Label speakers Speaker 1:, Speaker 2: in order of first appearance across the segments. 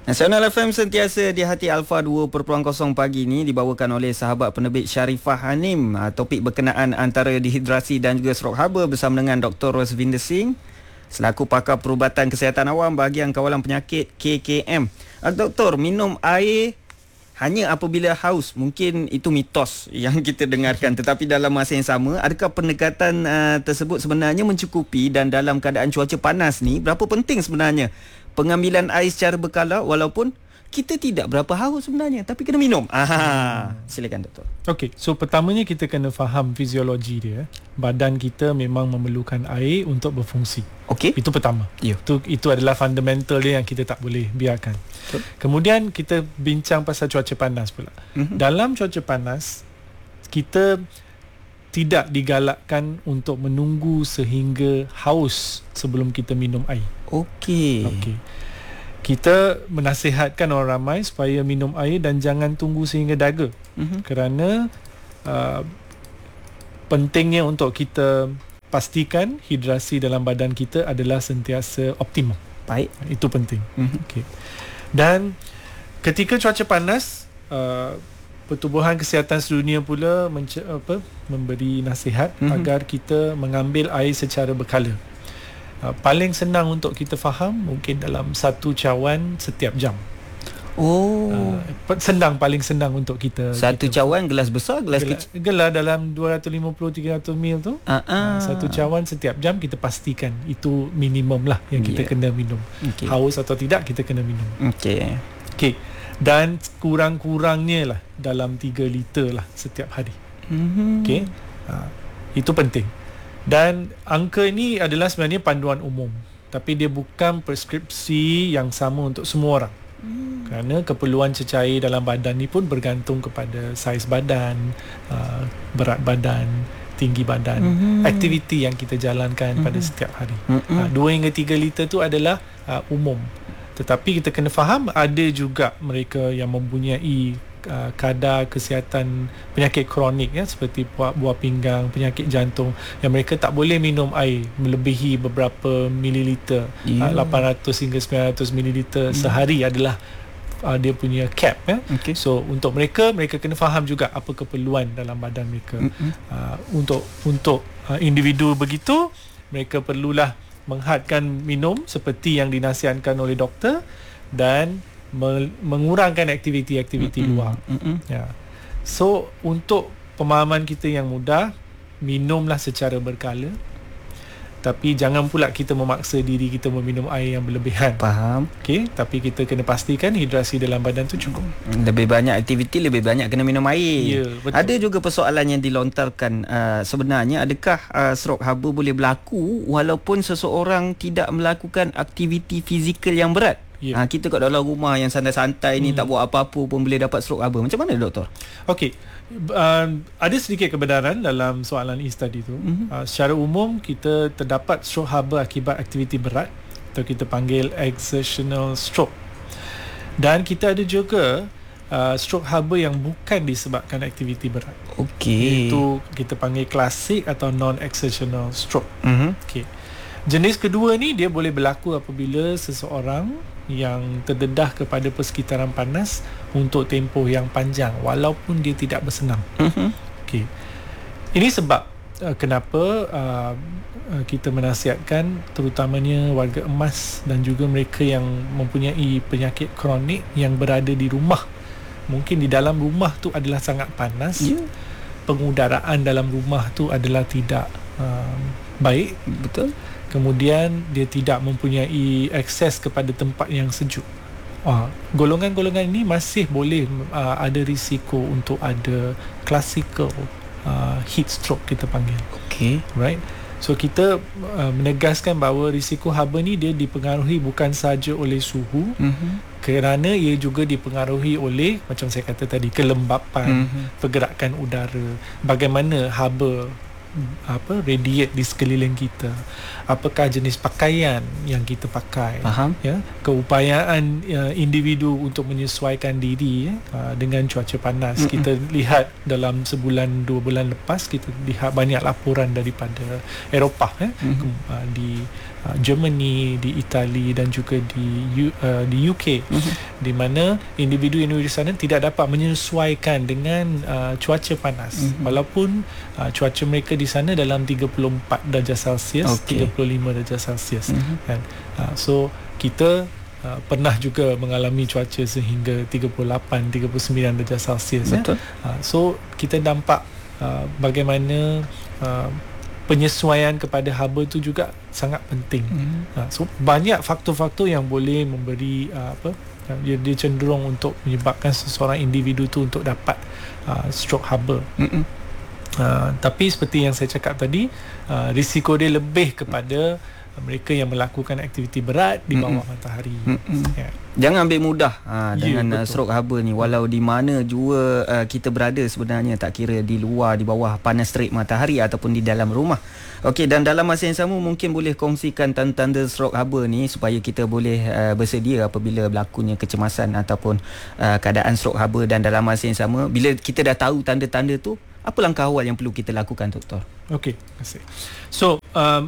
Speaker 1: Nasional FM sentiasa di hati Alpha 2.0 pagi ini dibawakan oleh sahabat penerbit Sharifah Hanim. Topik berkenaan antara dehidrasi dan juga stroke haba bersama dengan Dr. Rosvinder Singh selaku pakar perubatan kesihatan awam bahagian kawalan penyakit KKM. Doktor, minum air hanya apabila haus, mungkin itu mitos yang kita dengarkan, tetapi dalam masa yang sama, adakah pendekatan tersebut sebenarnya mencukupi? Dan dalam keadaan cuaca panas ni, berapa penting sebenarnya pengambilan air secara berkala walaupun kita tidak berapa haus sebenarnya, tapi kena minum? Silakan doktor.
Speaker 2: Okey, so pertamanya kita kena faham fiziologi dia. Badan kita memang memerlukan air untuk berfungsi.
Speaker 1: Okey.
Speaker 2: Itu pertama.
Speaker 1: Ya.
Speaker 2: Itu adalah fundamental dia yang kita tak boleh biarkan.
Speaker 1: Betul.
Speaker 2: Kemudian kita bincang pasal cuaca panas pula. Dalam cuaca panas, kita tidak digalakkan untuk menunggu sehingga haus sebelum kita minum air.
Speaker 1: Okey.
Speaker 2: Kita menasihatkan orang ramai supaya minum air dan jangan tunggu sehingga dahaga. Kerana pentingnya untuk kita pastikan hidrasi dalam badan kita adalah sentiasa optimum.
Speaker 1: Baik.
Speaker 2: Itu penting. Okey. Dan ketika cuaca panas, Pertubuhan Kesihatan Sedunia pula memberi nasihat agar kita mengambil air secara berkala. Paling senang untuk kita faham mungkin dalam 1 cawan setiap jam. Paling senang untuk kita.
Speaker 1: Satu cawan gelas besar, gelas kecil.
Speaker 2: Gelas dalam 250-300 ml tu. Satu cawan setiap jam kita pastikan itu minimum lah yang kita kena minum. Haus atau tidak kita kena minum. Okey. Dan kurang-kurangnya lah dalam 3 liter lah setiap hari. Okey. Itu penting. Dan angka ini adalah sebenarnya panduan umum, tapi dia bukan preskripsi yang sama untuk semua orang. Kerana keperluan cecair dalam badan ni pun bergantung kepada saiz badan, berat badan, tinggi badan, aktiviti yang kita jalankan pada setiap hari. 2 hingga 3 liter tu adalah umum. Tetapi kita kena faham ada juga mereka yang mempunyai kadar kesihatan penyakit kronik seperti buah pinggang, penyakit jantung, yang mereka tak boleh minum air melebihi beberapa mililiter. 800 hingga 900 mililiter sehari adalah dia punya cap. So untuk mereka kena faham juga apa keperluan dalam badan mereka. Untuk individu begitu, mereka perlulah menghadkan minum seperti yang dinasihatkan oleh doktor dan mengurangkan aktiviti-aktiviti luar. So untuk pemahaman kita yang mudah, minumlah secara berkala, tapi jangan pula kita memaksa diri kita meminum air yang berlebihan.
Speaker 1: Faham.
Speaker 2: Okey, tapi kita kena pastikan hidrasi dalam badan tu cukup.
Speaker 1: Lebih banyak aktiviti, lebih banyak kena minum air.
Speaker 2: Ya, betul.
Speaker 1: Ada juga persoalan yang dilontarkan, sebenarnya adakah stroke haba boleh berlaku walaupun seseorang tidak melakukan aktiviti fizikal yang berat? Kita kat dalam rumah yang santai-santai ni tak buat apa-apa pun boleh dapat stroke haba. Macam mana doktor?
Speaker 2: Okey, ada sedikit kebenaran dalam soalan E tadi tu. Secara umum kita terdapat stroke haba akibat aktiviti berat atau kita panggil exertional stroke. Dan kita ada juga stroke haba yang bukan disebabkan aktiviti berat.
Speaker 1: Okey.
Speaker 2: Itu kita panggil klasik atau non-exertional stroke. Okey. Jenis kedua ni dia boleh berlaku apabila seseorang yang terdedah kepada persekitaran panas untuk tempoh yang panjang walaupun dia tidak bersenam. Okey. Ini sebab kenapa kita menasihatkan terutamanya warga emas dan juga mereka yang mempunyai penyakit kronik yang berada di rumah. Mungkin di dalam rumah tu adalah sangat panas. Pengudaraan dalam rumah tu adalah tidak baik.
Speaker 1: Betul.
Speaker 2: Kemudian dia tidak mempunyai akses kepada tempat yang sejuk. Golongan-golongan ini masih boleh ada risiko untuk ada classical heat stroke kita panggil.
Speaker 1: Okey.
Speaker 2: Right. So kita menegaskan bahawa risiko haba ni dia dipengaruhi bukan sahaja oleh suhu, kerana ia juga dipengaruhi oleh, macam saya kata tadi, kelembapan, pergerakan udara, bagaimana haba radiate di sekeliling kita, apakah jenis pakaian yang kita pakai, keupayaan individu untuk menyesuaikan diri dengan cuaca panas. Kita lihat dalam sebulan 2 bulan lepas, kita lihat banyak laporan daripada Eropah, di Germany, di Itali dan juga di UK, di mana individu-individu sana tidak dapat menyesuaikan dengan cuaca panas. Walaupun cuaca mereka di sana dalam 34 darjah Celsius, 35 darjah Celsius. Kan? So kita pernah juga mengalami cuaca sehingga 38-39 darjah Celsius.
Speaker 1: Betul.
Speaker 2: So kita nampak bagaimana penyesuaian kepada haba tu juga sangat penting. So banyak faktor-faktor yang boleh memberi dia cenderung untuk menyebabkan seseorang individu tu untuk dapat stroke haba. Tapi seperti yang saya cakap tadi, risiko dia lebih kepada mereka yang melakukan aktiviti berat di bawah matahari.
Speaker 1: Jangan ambil mudah dengan stroke haba ni, walau di mana jua kita berada sebenarnya, tak kira di luar, di bawah panas terik matahari ataupun di dalam rumah. Okey, dan dalam masa yang sama mungkin boleh kongsikan tanda-tanda stroke haba ni supaya kita boleh bersedia apabila berlakunya kecemasan ataupun keadaan stroke haba. Dan dalam masa yang sama, bila kita dah tahu tanda-tanda tu, apa langkah awal yang perlu kita lakukan, Doktor?
Speaker 2: Okey, terima kasih. So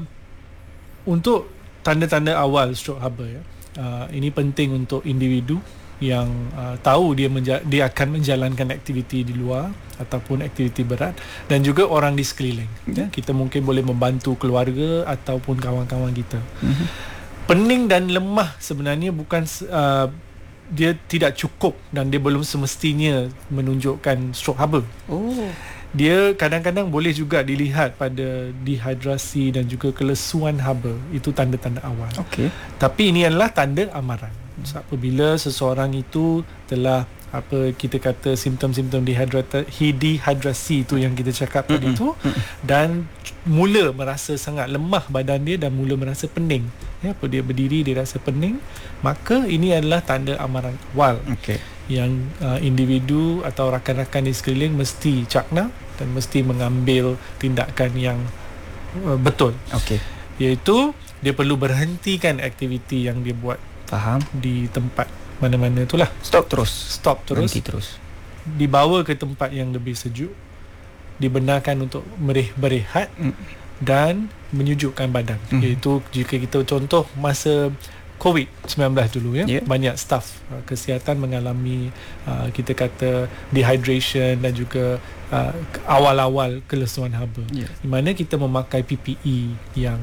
Speaker 2: untuk tanda-tanda awal stroke haba, ini penting untuk individu yang tahu dia akan menjalankan aktiviti di luar ataupun aktiviti berat, dan juga orang di sekeliling. Kita mungkin boleh membantu keluarga ataupun kawan-kawan kita. Pening dan lemah sebenarnya bukan dia tidak cukup dan dia belum semestinya menunjukkan stroke haba. Dia kadang-kadang boleh juga dilihat pada dehidrasi dan juga kelesuan haba. Itu tanda-tanda awal. Tapi ini adalah tanda amaran. Apabila seseorang itu telah kita kata simptom-simptom dehidrasi itu yang kita cakap tadi tu, dan mula merasa sangat lemah badan dia dan mula merasa pening. Dia berdiri dia rasa pening, maka ini adalah tanda amaran awal. Yang individu atau rakan-rakan di sekeliling mesti cakna dan mesti mengambil tindakan yang betul. Iaitu dia perlu berhentikan aktiviti yang dia buat.
Speaker 1: Faham.
Speaker 2: Di tempat mana-mana itulah. Stop terus.
Speaker 1: Berhenti terus.
Speaker 2: Dibawa ke tempat yang lebih sejuk. Dibenarkan untuk berehat dan menyejukkan badan. Iaitu jika kita contoh masa COVID-19 dulu, banyak staf kesihatan mengalami kita kata dehydration dan juga awal-awal kelesuan haba. Di mana kita memakai PPE yang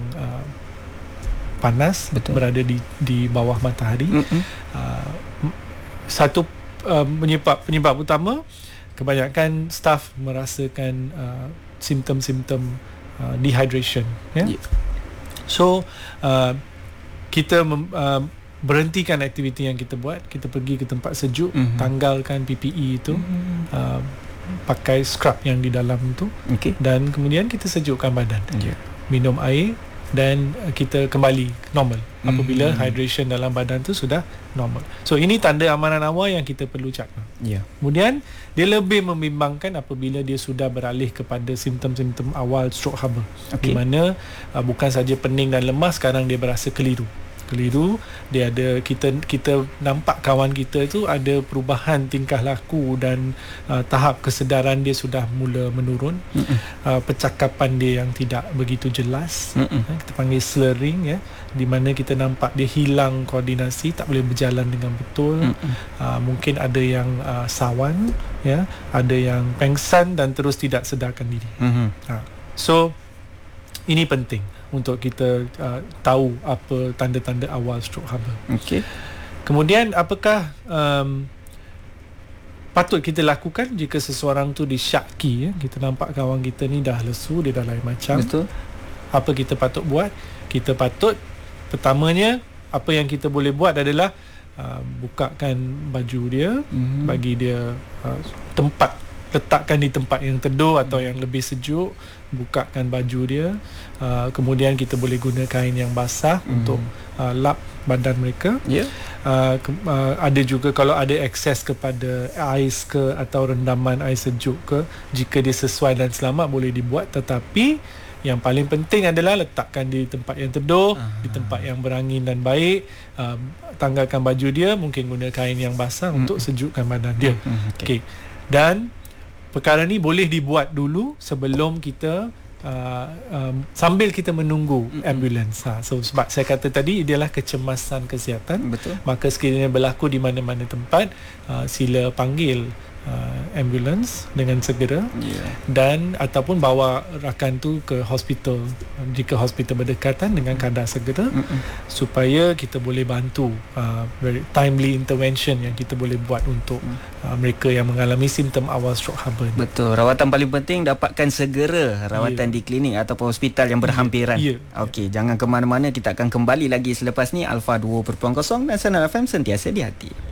Speaker 2: panas, berada di bawah matahari. Satu penyebab utama, kebanyakan staf merasakan simptom-simptom dehydration. So kita berhentikan aktiviti yang kita buat, kita pergi ke tempat sejuk, tanggalkan PPE itu, pakai scrub yang di dalam itu, dan kemudian kita sejukkan badan, minum air, dan kita kembali normal apabila hydration dalam badan tu sudah normal. So ini tanda amaran awal yang kita perlu cakap. Kemudian dia lebih membimbangkan apabila dia sudah beralih kepada simptom-simptom awal stroke haba, di mana bukan saja pening dan lemas, sekarang dia berasa keliru. Dia ada, kita nampak kawan kita tu ada perubahan tingkah laku dan tahap kesedaran dia sudah mula menurun. Percakapan dia yang tidak begitu jelas, kita panggil slurring, di mana kita nampak dia hilang koordinasi, tak boleh berjalan dengan betul. Mungkin ada yang sawan, ada yang pengsan dan terus tidak sedarkan diri. So ini penting untuk kita tahu apa tanda-tanda awal stroke haba. Kemudian apakah patut kita lakukan jika seseorang tu disyaki, kita nampak kawan kita ni dah lesu, dia dah lain macam. Apa kita patut buat? Kita patut, pertamanya apa yang kita boleh buat adalah bukakan baju dia, bagi dia letakkan di tempat yang teduh atau yang lebih sejuk, bukakan baju dia, kemudian kita boleh guna kain yang basah untuk lap badan mereka. Ada juga kalau ada akses kepada ais ke atau rendaman air sejuk ke, jika dia sesuai dan selamat boleh dibuat, tetapi yang paling penting adalah letakkan di tempat yang teduh, di tempat yang berangin dan baik. Tanggalkan baju dia, mungkin guna kain yang basah untuk sejukkan badan dia. Dan perkara ni boleh dibuat dulu sebelum kita sambil kita menunggu ambulans. So sebab saya kata tadi ialah kecemasan kesihatan.
Speaker 1: Betul.
Speaker 2: Maka sekiranya berlaku di mana-mana tempat, sila panggil ambulans dengan segera, dan ataupun bawa rakan tu ke hospital jika hospital berdekatan dengan kadar segera, supaya kita boleh bantu very timely intervention yang kita boleh buat untuk mereka yang mengalami simptom awal stroke haba.
Speaker 1: Betul. Rawatan paling penting dapatkan segera rawatan di klinik ataupun hospital yang berhampiran. Okey, jangan ke mana-mana, kita akan kembali lagi selepas ni. Alpha 2.0 dan Sinar FM, sentiasa di hati.